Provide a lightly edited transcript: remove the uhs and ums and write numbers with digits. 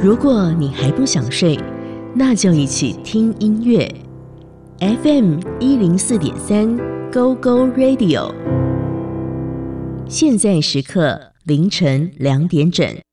如果你还不想睡，那就一起听音乐。FM104.3 Go Go Radio， 现在时刻凌晨2点整。